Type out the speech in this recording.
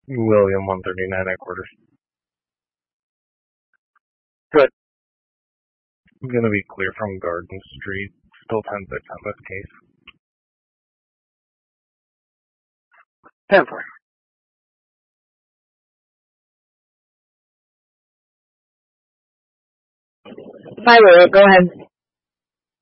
William 139 headquarters. Good. I'm gonna be clear from Garden Street. Still 10-6 on this case. 10-4. Hi, William. Go ahead.